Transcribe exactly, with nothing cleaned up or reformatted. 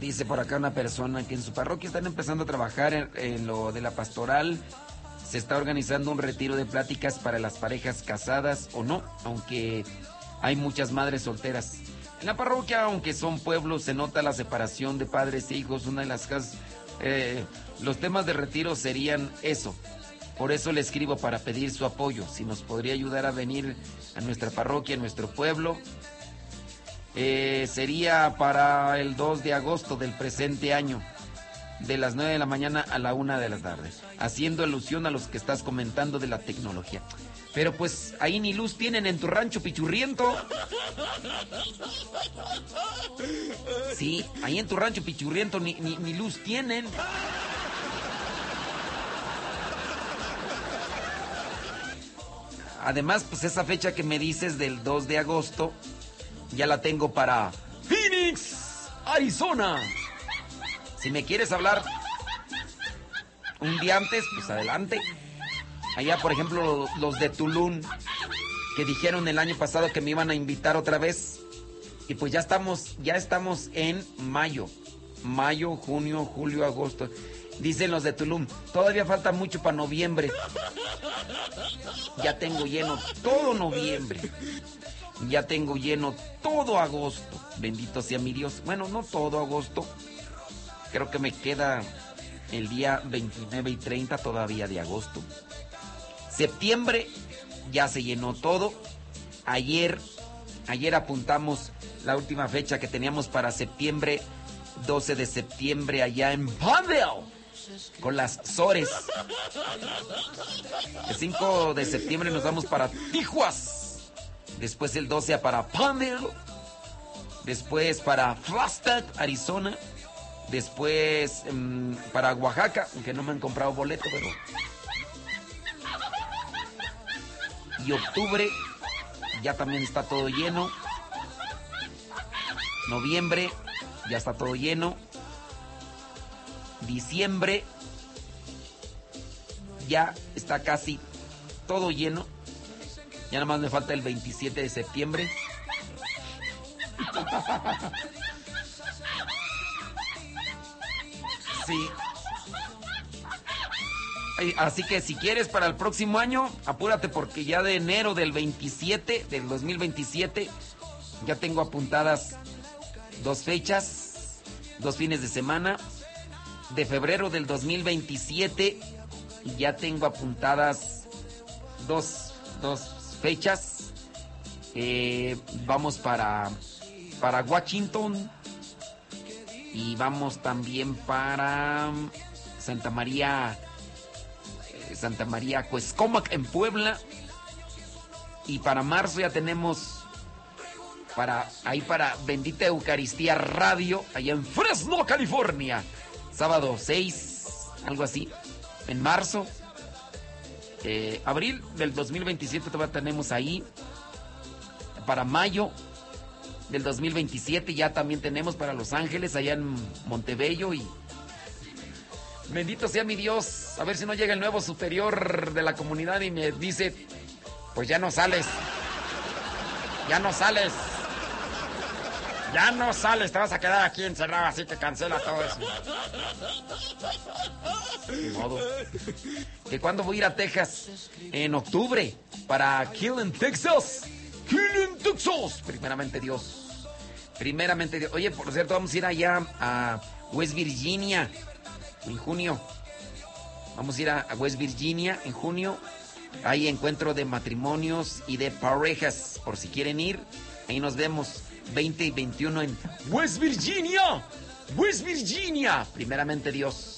Dice por acá una persona que en su parroquia están empezando a trabajar en, en lo de la pastoral. Se está organizando un retiro de pláticas para las parejas casadas o no, aunque hay muchas madres solteras. En la parroquia, aunque son pueblos, se nota la separación de padres e hijos. Una de las casas, eh, los temas de retiro serían eso. Por eso le escribo para pedir su apoyo. Si nos podría ayudar a venir a nuestra parroquia, a nuestro pueblo. Eh, sería para el dos de agosto del presente año, de las nueve de la mañana a la una de la tarde, haciendo alusión a los que estás comentando de la tecnología. Pero pues ahí ni luz tienen en tu rancho pichurriento. Sí, ahí en tu rancho pichurriento ni, ni, ni luz tienen. Además, pues esa fecha que me dices del dos de agosto, ya la tengo para Phoenix, Arizona. Si me quieres hablar un día antes, pues adelante. Allá, por ejemplo, los de Tulum, que dijeron el año pasado que me iban a invitar otra vez. Y pues ya estamos, ya estamos en mayo. Mayo, junio, julio, agosto. Dicen los de Tulum, todavía falta mucho para noviembre. Ya tengo lleno todo noviembre. Ya tengo lleno todo agosto. Bendito sea mi Dios. Bueno, no todo agosto. Creo que me queda el día veintinueve y treinta todavía de agosto. Septiembre ya se llenó todo. Ayer, ayer apuntamos la última fecha que teníamos para septiembre, doce de septiembre allá en Palmdale, con las Sores. El cinco de septiembre nos vamos para Tijuas. Después el doce para Palmdale. Después para Flagstaff, Arizona. Después um, para Oaxaca, aunque no me han comprado boleto, pero... Y octubre ya también está todo lleno. Noviembre ya está todo lleno. Diciembre ya está casi todo lleno. Ya nada más me falta el veintisiete de septiembre. Sí. Así que si quieres para el próximo año, apúrate porque ya de enero del veintisiete, del dos mil veintisiete, ya tengo apuntadas dos fechas, dos fines de semana. De febrero del dos mil veintisiete ya tengo apuntadas dos, dos fechas. Eh, vamos para, para Washington y vamos también para Santa María, eh, Santa María Cuescomac en Puebla. Y para marzo ya tenemos para ahí para Bendita Eucaristía Radio allá en Fresno, California. Sábado seis, algo así, en marzo. Eh, abril del dos mil veintisiete todavía tenemos ahí. Para mayo del dos mil veintisiete ya también tenemos para Los Ángeles, allá en Montebello. Y bendito sea mi Dios, a ver si no llega el nuevo superior de la comunidad y me dice, pues ya no sales, ya no sales. Ya no sales, te vas a quedar aquí encerrado, así que cancela todo eso. De modo. ¿Que cuándo voy a ir a Texas? En octubre, para Killen, Texas. Killen, Texas. Primeramente Dios. Primeramente Dios. Oye, por cierto, vamos a ir allá a West Virginia en junio. Vamos a ir a West Virginia en junio. Hay encuentro de matrimonios y de parejas. Por si quieren ir, ahí nos vemos. veinte y veintiuno en West Virginia. West Virginia. Primeramente Dios.